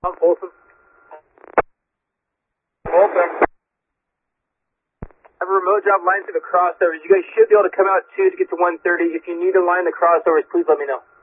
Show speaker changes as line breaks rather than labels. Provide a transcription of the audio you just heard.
I'm Folsom.
Folsom.
I have a remote job line through the crossovers. You guys should be able to come out too to get to 130. If you need to line the crossovers, please let me know.